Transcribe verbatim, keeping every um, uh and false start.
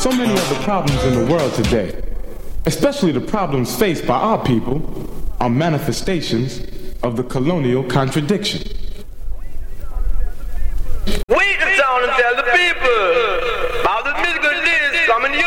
So many of the problems in the world today, especially the problems faced by our people, are manifestations of the colonial contradiction. Wait a town and tell the people about the musical days coming.